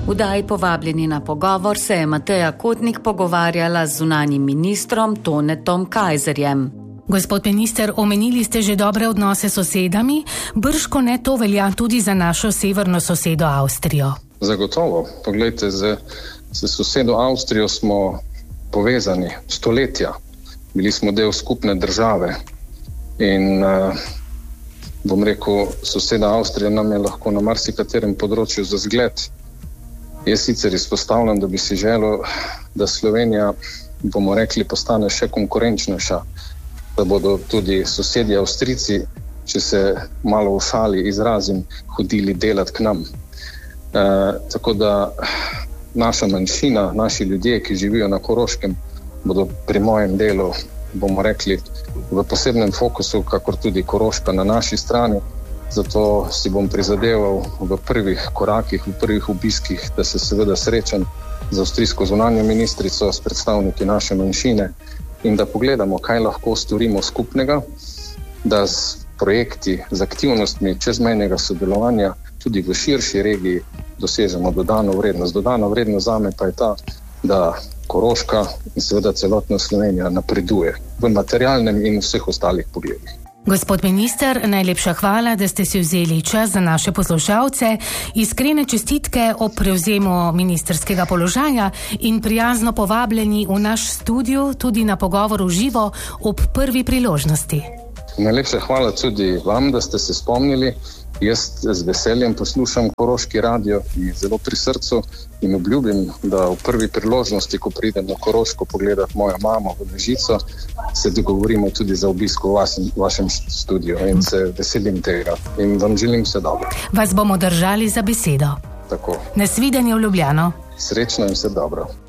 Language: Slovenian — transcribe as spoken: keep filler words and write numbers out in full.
V oddaji Povabljeni na pogovor se je Mateja Kotnik pogovarjala z zunanjim ministrom Tonetom Kajzerjem. Gospod minister, omenili ste že dobre odnose s sosedami, bržkone to velja tudi za našo severno sosedo Avstrijo. Zagotovo. Poglejte, z, z sosedo Avstrijo smo povezani stoletja. Bili smo del skupne države in uh, bom rekel, soseda Avstrija nam je lahko na marsikaterem področju za zgled. Jaz sicer izpostavljam, da bi si želel, da Slovenija, bomo rekli, postane še konkurenčnejša, da bodo tudi sosedje Avstrijci, če se malo v šali izrazim, hodili delati k nam. E, tako da naša manjšina, naši ljudje, ki živijo na Koroškem, bodo pri mojem delu, bomo rekli, v posebnem fokusu, kakor tudi Koroška na naši strani. Zato si bom prizadeval v prvih korakih, v prvih obiskih, da se seveda srečam z avstrijsko zunanjo ministrico, s predstavniki naše manjšine in da pogledamo, kaj lahko storimo skupnega, da s projekti, z aktivnostmi čezmejnega sodelovanja tudi v širši regiji dosežemo dodano vrednost. Dodana vrednost zame pa je ta, da Koroška in seveda celotna Slovenija napreduje v materialnem in vseh ostalih pogledih. Gospod minister, najlepša hvala, da ste si vzeli čas za naše poslušalce. Iskrene čestitke ob prevzemu ministerskega položaja in prijazno povabljeni v naš studio tudi na pogovor v živo ob prvi priložnosti. Najlepša hvala tudi vam, da ste se spomnili. Jaz z veseljem poslušam Koroški radio in zelo pri srcu in obljubim, da v prvi priložnosti, ko pridem na Koroško pogledati mojo mamo v Mežico, se dogovorimo tudi za obisk v vašem, vašem studiu in se veselim tega in vam želim vse dobro. Vas bomo držali za besedo. Tako. Nasvidenje v Ljubljano. Srečno in vse dobro.